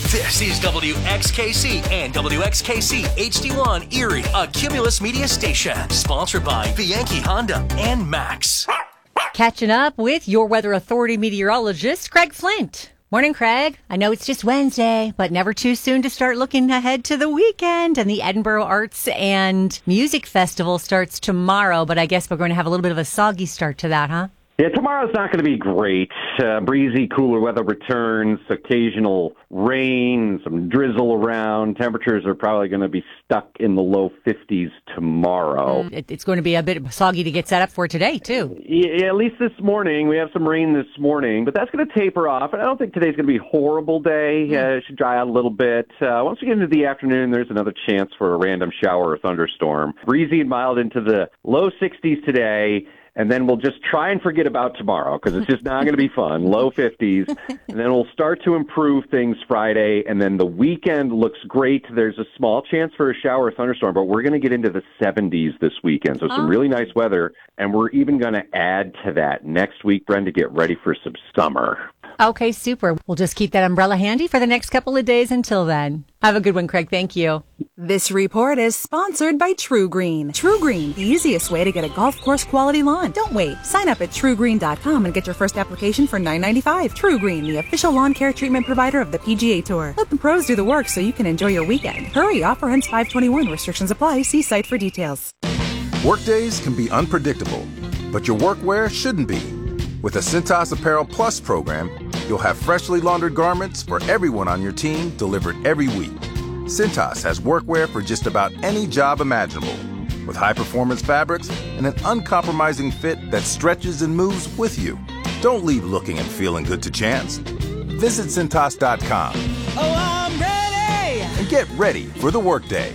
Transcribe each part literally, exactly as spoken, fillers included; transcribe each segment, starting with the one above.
This is W X K C and W X K C H D one Erie, a Cumulus Media station, sponsored by Bianchi Honda and Max. Catching up with your Weather Authority meteorologist, Craig Flint. Morning, Craig. I know it's just Wednesday, but never too soon to start looking ahead to the weekend. And the Edinburgh Arts and Music Festival starts tomorrow, but I guess we're going to have a little bit of a soggy start to that, huh? Yeah, tomorrow's not going to be great. Uh, breezy, cooler weather returns, occasional rain, some drizzle around. Temperatures are probably going to be stuck in the low fifties tomorrow. Mm, it, it's going to be a bit soggy to get set up for today, too. Yeah, at least this morning. We have some rain this morning, but that's going to taper off. And I don't think today's going to be a horrible day. Mm. Uh, it should dry out a little bit. Uh, once we get into the afternoon, there's another chance for a random shower or thunderstorm. Breezy and mild into the low sixties today. And then we'll just try and forget about tomorrow because it's just not going to be fun. Low fifties. And then we'll start to improve things Friday. And then the weekend looks great. There's a small chance for a shower or thunderstorm, but we're going to get into the seventies this weekend. So some really nice weather. And we're even going to add to that next week, Brenda, get ready for some summer. Okay, super. We'll just keep that umbrella handy for the next couple of days until then. Have a good one, Craig. Thank you. This report is sponsored by True Green. True Green, the easiest way to get a golf course quality lawn. Don't wait. Sign up at true green dot com and get your first application for nine ninety-five. True Green, the official lawn care treatment provider of the P G A Tour. Let the pros do the work so you can enjoy your weekend. Hurry, offer ends five twenty-one. Restrictions apply. See site for details. Workdays can be unpredictable, but your workwear shouldn't be. With the Cintas Apparel Plus program, you'll have freshly laundered garments for everyone on your team delivered every week. Cintas has workwear for just about any job imaginable, with high-performance fabrics and an uncompromising fit that stretches and moves with you. Don't leave looking and feeling good to chance. Visit Cintas dot com. Oh, I'm ready! And get ready for the workday.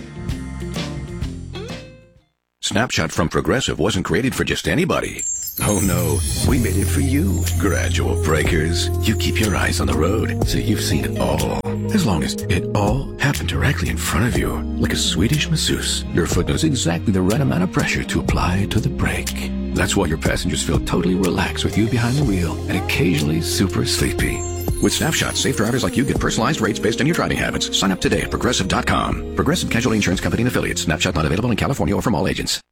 Snapshot from Progressive wasn't created for just anybody. Oh no, we made it for you, gradual breakers. You keep your eyes on the road, so you've seen it all. As long as it all happened directly in front of you, like a Swedish masseuse, your foot knows exactly the right amount of pressure to apply to the brake. That's why your passengers feel totally relaxed with you behind the wheel and occasionally super sleepy. With Snapshot, safe drivers like you get personalized rates based on your driving habits. Sign up today at Progressive dot com. Progressive Casualty Insurance Company and Affiliates. Snapshot not available in California or from all agents.